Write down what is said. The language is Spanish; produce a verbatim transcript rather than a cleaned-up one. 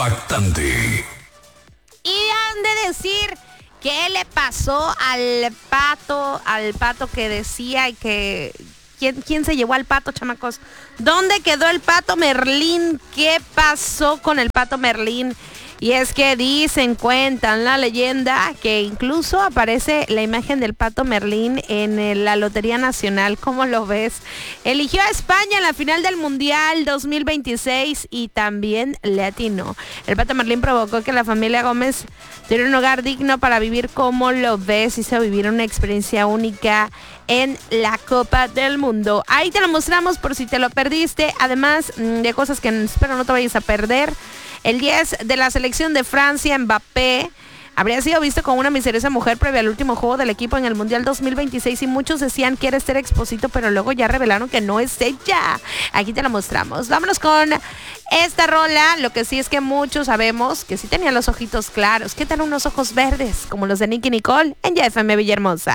Impactante. Y han de decir qué le pasó al pato, al pato que decía y que... ¿Quién, ¿Quién se llevó al pato, chamacos? ¿Dónde quedó el pato Merlín? ¿Qué pasó con el pato Merlín? Y es que dicen, cuentan la leyenda, que incluso aparece la imagen del pato Merlín en la Lotería Nacional. ¿Cómo lo ves? Eligió a España en la final del Mundial dos mil veintiséis y también le atinó. El pato Merlín provocó que la familia Gómez tuviera un hogar digno para vivir. ¿Cómo lo ves? Hizo vivir una experiencia única en la Copa del Mundo. Ahí te lo mostramos por si te lo perdiste. Además de cosas que espero no te vayas a perder. El diez de la selección de Francia, Mbappé, habría sido visto como una misteriosa mujer previa al último juego del equipo en el Mundial dos mil veintiséis y muchos decían que era Esther Expósito, pero luego ya revelaron que no es ella. Aquí te la mostramos. Vámonos con esta rola. Lo que sí es que muchos sabemos que sí tenía los ojitos claros, que tenían unos ojos verdes como los de Nicky Nicole en Ya F M Villahermosa.